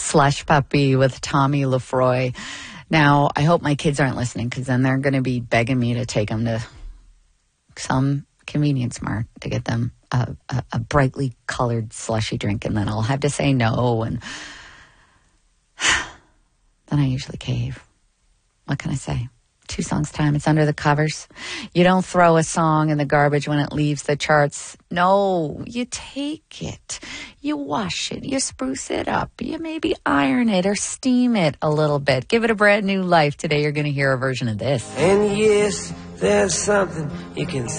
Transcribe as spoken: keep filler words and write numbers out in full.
Slush Puppy with Tommy Lefroy. Now, I hope my kids aren't listening because then they're going to be begging me to take them to some convenience mart to get them a, a, a brightly colored slushy drink, and then I'll have to say no, and then I usually cave. What can I say? Two songs time. It's under the covers. You don't throw a song in the garbage when it leaves the charts. No, you take it. You wash it. You spruce it up. You maybe iron it or steam it a little bit. Give it a brand new life. Today you're going to hear a version of this. And yes, there's something you can